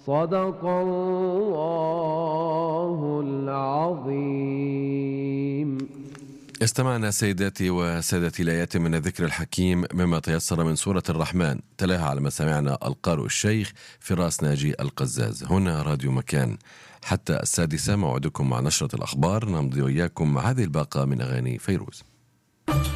صدق الله العظيم. استمعنا سيداتي وسادتي الآيات من الذكر الحكيم مما تيسر من سورة الرحمن، تلاها على مسامعنا القارئ الشيخ فراس ناجي القزاز. هنا راديو مكان حتى 6:00 موعدكم مع نشرة الأخبار، نمضي وإياكم هذه الباقة من أغاني فيروز.